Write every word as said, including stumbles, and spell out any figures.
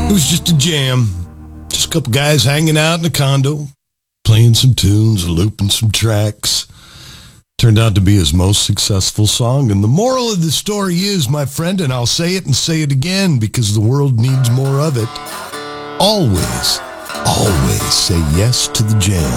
It was just a jam. Just a couple guys hanging out in a condo, playing some tunes, looping some tracks. Turned out to be his most successful song. And the moral of the story is, my friend, and I'll say it and say it again because the world needs more of it, always, always say yes to the jam.